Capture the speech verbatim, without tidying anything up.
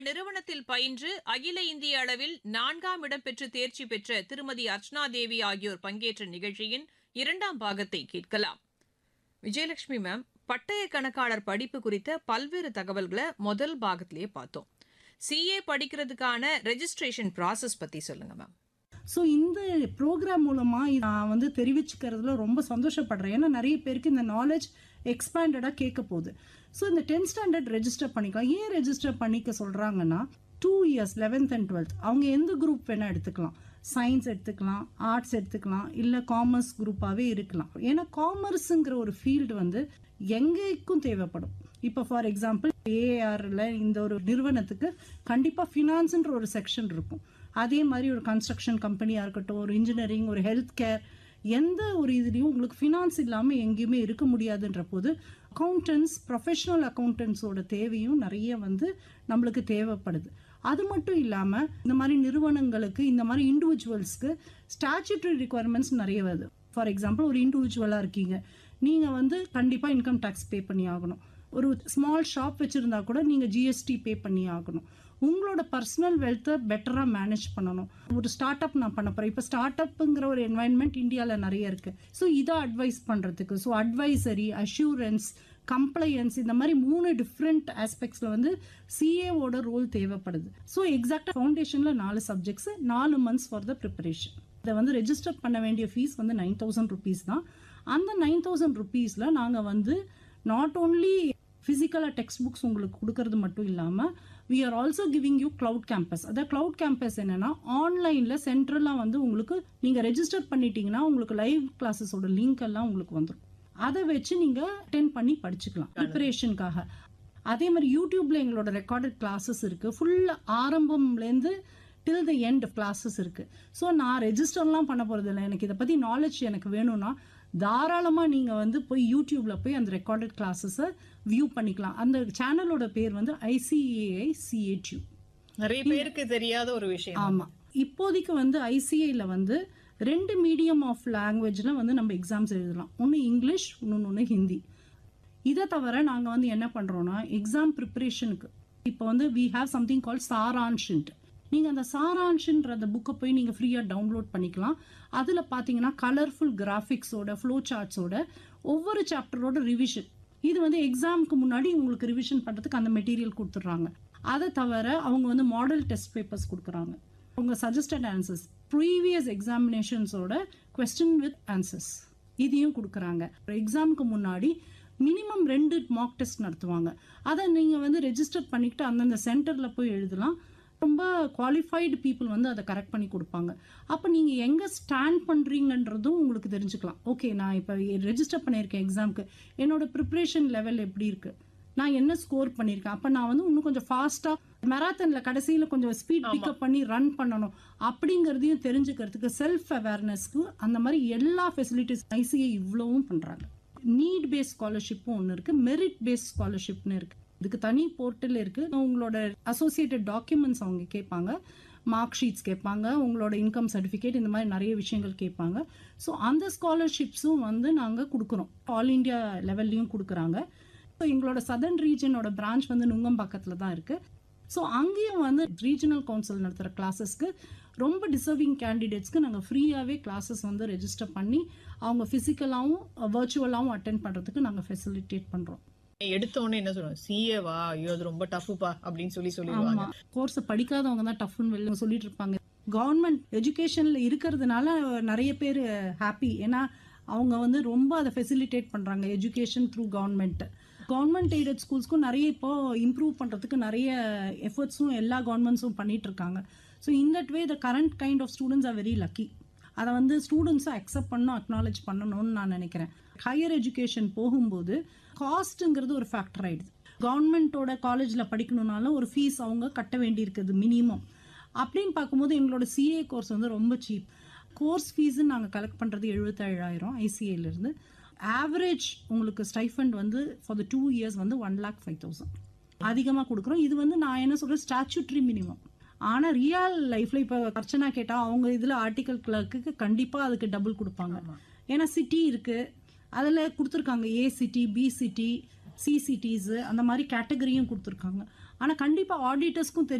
நிறுவனத்தில் பயின்று அகில இந்திய அளவில் நான்காம் இடம் பெற்று தேர்ச்சி பெற்ற திருமதி அர்ச்சனா தேவி ஆகியோர் பங்கேற்ற நிகழ்ச்சியின் இரண்டாம் பாகத்தை கேட்கலாம். விஜயலட்சுமி மேம், பட்டய கணக்காளர் படிப்பு குறித்த பல்வேறு தகவல்களை முதல் பாகத்திலேயே பார்த்தோம். சிஏ படிக்கிறதுக்கான ரெஜிஸ்ட்ரேஷன் ப்ராசஸ் பத்தி சொல்லுங்க மேம். ஸோ இந்த ப்ரோக்ராம் மூலமாக நான் வந்து தெரிவிச்சுக்கிறதுல ரொம்ப சந்தோஷப்படுறேன். ஏன்னா நிறைய பேருக்கு இந்த நாலேஜ் எக்ஸ்பேண்டடாக கேட்க போகுது. ஸோ இந்த டென்த் ஸ்டாண்டர்ட் ரெஜிஸ்டர் பண்ணிக்கலாம். ஏன் ரெஜிஸ்டர் பண்ணிக்க சொல்கிறாங்கன்னா, two years eleventh and twelfth அவங்க எந்த குரூப் வேணால் எடுத்துக்கலாம். சயின்ஸ் எடுத்துக்கலாம், ஆர்ட்ஸ் எடுத்துக்கலாம், இல்லை காமர்ஸ் குரூப்பாகவே இருக்கலாம். ஏன்னா காமர்ஸுங்கிற ஒரு ஃபீல்டு வந்து எங்கேக்கும் தேவைப்படும். இப்போ ஃபார் எக்ஸாம்பிள் ஏஆரில் இந்த ஒரு நிறுவனத்துக்கு கண்டிப்பாக ஃபினான்ஸுன்ற ஒரு செக்ஷன் இருக்கும். அதே மாதிரி ஒரு கன்ஸ்ட்ரக்ஷன் கம்பெனியாக இருக்கட்டும், ஒரு இன்ஜினியரிங், ஒரு ஹெல்த் கேர், எந்த ஒரு இதுலேயும் உங்களுக்கு ஃபினான்ஸ் இல்லாமல் எங்கேயுமே இருக்க முடியாதுன்ற போது அக்கௌண்டன்ஸ், ப்ரொஃபஷனல் அக்கௌண்டன்ஸோட தேவையும் நிறைய வந்து நம்மளுக்கு தேவைப்படுது. அது மட்டும் இல்லாமல் இந்த மாதிரி நிறுவனங்களுக்கு, இந்த மாதிரி இண்டிவிஜுவல்ஸ்க்கு ஸ்டாச்சுட்டரி ரிக்குவயர்மெண்ட்ஸ் நிறைய வருது. ஃபார் எக்ஸாம்பிள் ஒரு இண்டிவிஜுவலாக இருக்கீங்க, நீங்கள் வந்து கண்டிப்பாக இன்கம் டேக்ஸ் பே பண்ணி ஆகணும். ஒரு ஸ்மால் ஷாப் வச்சுருந்தா கூட நீங்கள் ஜிஎஸ்டி பே பண்ணி ஆகணும். உங்களோட பர்சனல் வெல்த்தை பெட்டராக மேனேஜ் பண்ணணும். ஒரு ஸ்டார்ட் அப் நான் பண்ண போகிறேன். இப்போ ஸ்டார்ட் அப்புங்கிற ஒரு என்வாயன்மெண்ட் இந்தியாவில் நிறைய இருக்குது. ஸோ இதை அட்வைஸ் பண்ணுறதுக்கு, ஸோ அட்வைசரி, அஷூரன்ஸ், கம்ப்ளையன்ஸ், இந்த மாதிரி மூணு டிஃப்ரெண்ட் ஆஸ்பெக்ட்ஸில் வந்து சிஏவோட ரோல் தேவைப்படுது. ஸோ எக்ஸாக்டாக ஃபவுண்டேஷனில் நாலு சப்ஜெக்ட்ஸ், நாலு மந்த்ஸ் ஃபார் த ப்ரிப்பரேஷன். இதை வந்து ரெஜிஸ்டர் பண்ண வேண்டிய ஃபீஸ் வந்து நைன் தௌசண்ட் ருபீஸ் தான். அந்த நைன் தௌசண்ட் ருபீஸில் நாங்கள் வந்து நாட் ஓன்லி ஃபிசிக்கலாக டெக்ஸ்ட் புக்ஸ் உங்களுக்கு கொடுக்கறது மட்டும் இல்லாமல் we are also giving you cloud campus. அதாவது கிளவுட் கேம்பஸ் என்னன்னா, ஆன்லைனில் சென்ட்ரலாக வந்து உங்களுக்கு நீங்கள் ரெஜிஸ்டர் பண்ணிட்டீங்கன்னா உங்களுக்கு லைவ் கிளாஸஸோட லிங்க் எல்லாம் உங்களுக்கு வந்துடும். அதை வச்சு நீங்கள் அட்டென்ட் பண்ணி படிச்சுக்கலாம் ப்ரிப்பரேஷனுக்காக. அதே மாதிரி யூடியூப்ல எங்களோட ரெக்கார்டட் கிளாஸஸ் இருக்குது. Full ஆரம்பம்லேருந்து till the end classes இருக்குது. ஸோ நான் ரெஜிஸ்டர்லாம் பண்ண போகிறது இல்லை. எனக்கு இதை பற்றி நாலேஜ் எனக்கு வேணும்னா தாராளமாக நீங்கள் வந்து போய் யூடியூப்ல போய் அந்த ரெக்கார்டட் கிளாஸஸை வியூ பண்ணிக்கலாம். அந்த சேனலோட பேர் வந்து ஐசிஏஐ சிஏடியூ. நிறைய பேருக்கு தெரியாத ஒரு விஷயம். ஆமாம், இப்போதைக்கு வந்து ஐசிஏல வந்து ரெண்டு மீடியம் ஆஃப் லாங்குவேஜில் வந்து நம்ம எக்ஸாம்ஸ் எழுதலாம். ஒன்று இங்கிலீஷ், இன்னொன்று ஒன்று ஹிந்தி. இதை தவிர நாங்கள் வந்து என்ன பண்ணுறோன்னா, எக்ஸாம் ப்ரிப்பரேஷனுக்கு இப்போ வந்து வி ஹாவ் சம்திங் கால் சாரான்ஷன்ட்டு. நீங்கள் அந்த சாரான்ஷன்ற அந்த புக்கை போய் நீங்கள் ஃப்ரீயாக டவுன்லோட் பண்ணிக்கலாம். அதில் பார்த்தீங்கன்னா கலர்ஃபுல் கிராஃபிக்ஸோட, ஃப்ளோ சார்ட்ஸோட ஒவ்வொரு சாப்டரோட ரிவிஷன். இது வந்து எக்ஸாமுக்கு முன்னாடி உங்களுக்கு ரிவிஷன் பண்ணுறதுக்கு அந்த மெட்டீரியல் கொடுத்துட்றாங்க. அதை தவிர அவங்க வந்து மாடல் டெஸ்ட் பேப்பர்ஸ் கொடுக்குறாங்க. அவங்க suggested answers, previous எக்ஸாமினேஷன்ஸோட question with answers இதையும் கொடுக்குறாங்க. எக்ஸாமுக்கு முன்னாடி மினிமம் ரெண்டு மார்க் டெஸ்ட் நடத்துவாங்க. அதை நீங்கள் வந்து ரெஜிஸ்டர் பண்ணிக்கிட்டு அந்தந்த சென்டரில் போய் எழுதலாம். ரொம்ப குவாலிஃபைடு பீப்புள் வந்து அதை கரெக்ட் பண்ணி கொடுப்பாங்க. அப்போ நீங்கள் எங்கே ஸ்டாண்ட் பண்ணுறீங்கன்றதும் உங்களுக்கு தெரிஞ்சுக்கலாம். ஓகே, நான் இப்போ ரெஜிஸ்டர் பண்ணியிருக்கேன் எக்ஸாமுக்கு, என்னோட ப்ரிப்ரேஷன் லெவல் எப்படி இருக்குது, நான் என்ன ஸ்கோர் பண்ணியிருக்கேன், அப்போ நான் வந்து இன்னும் கொஞ்சம் ஃபாஸ்ட்டாக மேரத்தானில் கடைசியில் கொஞ்சம் ஸ்பீட் பிக்கப் பண்ணி ரன் பண்ணணும் அப்படிங்கிறதையும் தெரிஞ்சுக்கிறதுக்கு, செல்ஃப் அவேர்னஸ்க்கு அந்த மாதிரி எல்லா ஃபெசிலிட்டிஸ் ஐசிஐ இவ்வளவும் பண்ணுறாங்க. நீட் பேஸ்ட் ஸ்காலர்ஷிப்பும் ஒன்று இருக்குது, மெரிட் பேஸ்ட் ஸ்காலர்ஷிப்னு இருக்குது. இதுக்கு தனி போர்ட்டல் இருக்குது. உங்களோட அசோசியேட்டட் டாக்குமெண்ட்ஸ் அவங்க கேட்பாங்க, மார்க் ஷீட்ஸ் கேட்பாங்க, உங்களோட இன்கம் சர்டிஃபிகேட், இந்த மாதிரி நிறைய விஷயங்கள் கேட்பாங்க. ஸோ அந்த ஸ்காலர்ஷிப்ஸும் வந்து நாங்கள் கொடுக்குறோம். ஆல் இண்டியா லெவல்லையும் கொடுக்குறாங்க. ஸோ எங்களோட சதர்ன் ரீஜனோட பிரான்ச் வந்து நுங்கம்பாக்கத்தில் தான் இருக்குது. ஸோ அங்கேயும் வந்து ரீஜனல் கவுன்சில் நடத்துகிற கிளாஸஸ்க்கு ரொம்ப டிசர்விங் கேண்டிடேட்ஸ்க்கு நாங்கள் ஃப்ரீயாகவே கிளாஸஸ் வந்து ரெஜிஸ்டர் பண்ணி அவங்க ஃபிசிக்கலாகவும் வர்ச்சுவலாகவும் அட்டென்ட் பண்ணுறதுக்கு நாங்கள் ஃபெசிலிட்டேட் பண்ணுறோம். எடுத்தோன்னே என்ன சொல்லுவாங்க, சிஏவா, ஐயோ அது ரொம்ப டஃப்ப்பா அப்படின்னு சொல்லி சொல்லிடுவாங்க. கோர்ஸ் படிக்காதவங்க தான் டஃப்னு வெளில சொல்லிட்டு இருப்பாங்க. கவர்மெண்ட் எஜுகேஷன்ல இருக்கிறதுனால நிறைய பேர் ஹாப்பி. ஏன்னா அவங்க வந்து ரொம்ப அதை ஃபெசிலிட்டேட் பண்றாங்க. Education through government. Government aided ஸ்கூல்ஸ்க்கும் நிறைய இப்போ இம்ப்ரூவ் பண்றதுக்கு நிறைய எஃபர்ட்ஸும் எல்லா கவர்மெண்ட்ஸும் பண்ணிட்டு இருக்காங்க. So in that way the current kind of students are very lucky. அதை வந்து ஸ்டூடெண்ட்ஸை அக்செப்ட் பண்ணணும், அக்னாலேஜ் பண்ணணும்னு நான் நினைக்கிறேன். ஹையர் எஜுகேஷன் போகும்போது காஸ்ட்டுங்கிறது ஒரு ஃபேக்டர் ஆயிடுது. கவர்மெண்ட்டோட காலேஜில் படிக்கணும்னாலும் ஒரு ஃபீஸ் அவங்க கட்ட வேண்டி இருக்குது மினிமம். அப்படின்னு பார்க்கும்போது எங்களோட சிஏ கோர்ஸ் வந்து ரொம்ப சீப். கோர்ஸ் ஃபீஸு நாங்கள் கலெக்ட் பண்ணுறது எழுபத்தேழாயிரம் ஐசிஏலேருந்து. ஆவரேஜ் உங்களுக்கு ஸ்டைஃபண்ட் வந்து ஃபார் த டூ இயர்ஸ் வந்து ஒன் லேக் ஃபைவ் தௌசண்ட் அதிகமாக கொடுக்குறோம். இது வந்து நான் என்ன சொல்கிறேன், ஸ்டாச்சுட்ரி மினிமம். ஆனால் ரியல் லைஃப்பில் இப்போ அர்ச்சனா கேட்டால் அவங்க இதில் ஆர்டிக்கல் கிளர்க்கு கண்டிப்பாக அதுக்கு டபுள் கொடுப்பாங்க. ஏன்னா சிட்டி இருக்குது, அதில் கொடுத்துருக்காங்க ஏ city, B city, C cities, அந்த மாதிரி கேட்டகரியும் கொடுத்துருக்காங்க. ஆனால் கண்டிப்பாக ஆடிட்டர்ஸ்க்கும் தெரியும்